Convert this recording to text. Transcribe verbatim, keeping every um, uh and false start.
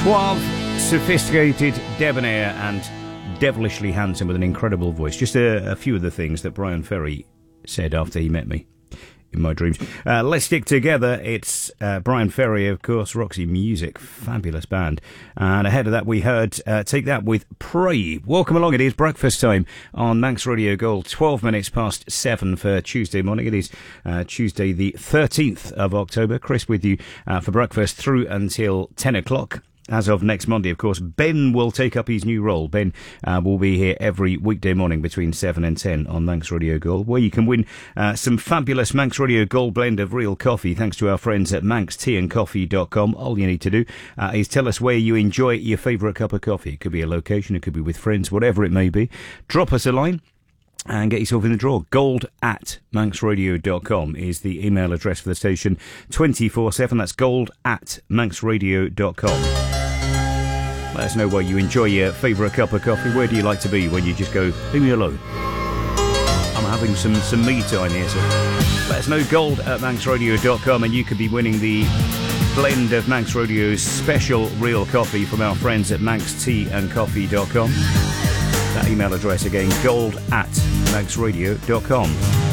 Suave, sophisticated, debonair and devilishly handsome with an incredible voice. Just a, a few of the things that Bryan Ferry said after he met me in my dreams. Uh, let's stick together. It's uh, Bryan Ferry, of course, Roxy Music, fabulous band. And ahead of that, we heard uh, Take That with Pray. Welcome along. It is breakfast time on Manx Radio Gold. twelve minutes past seven for Tuesday morning. It is uh, Tuesday, the thirteenth of October. Chris with you uh, for breakfast through until ten o'clock. As of next Monday, of course, Ben will take up his new role. Ben uh, will be here every weekday morning between seven and ten on Manx Radio Gold, where you can win uh, some fabulous Manx Radio Gold blend of real coffee, thanks to our friends at manx tea and coffee dot com. All you need to do uh, is tell us where you enjoy your favourite cup of coffee. It could be a location, it could be with friends, whatever it may be. Drop us a line and get yourself in the draw. Gold at manx radio dot com is the email address for the station twenty-four seven. That's gold at manx radio dot com. Let us know where you enjoy your favourite cup of coffee. Where do you like to be when you just go, leave me alone? I'm having some, some me time here, so let us know. Gold at manx radio dot com, and you could be winning the blend of Manx Radio's special real coffee from our friends at manx tea and coffee dot com. That email address again, gold at manx radio dot com.